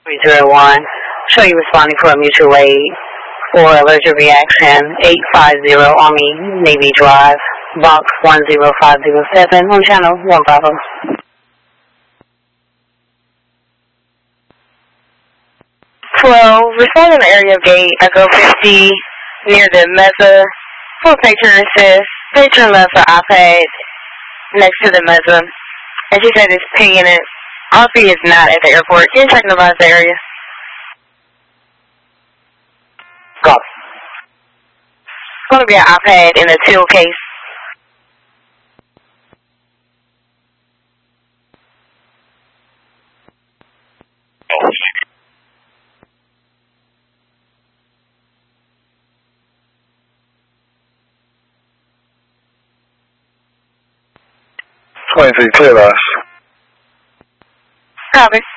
301. Show you responding for a mutual aid for allergic reaction 850 Army Navy Drive, box 10507 on channel 150. Well, respond in the area of gate, Echo 50, near the Mesa. Full patron assist, patron left for iPad next to the Mesa. And she said it's pinging it. RP is not at the airport. Can you check the last area? Go. It's going to be an iPad in a till case. Clear us. Copy.